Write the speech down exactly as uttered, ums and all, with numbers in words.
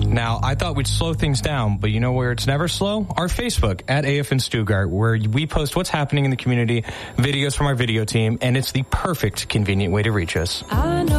Now, I thought we'd slow things down, but you know where it's never slow? Our Facebook, at A F N Stuttgart, where we post what's happening in the community, videos from our video team, and it's the perfect, convenient way to reach us. I know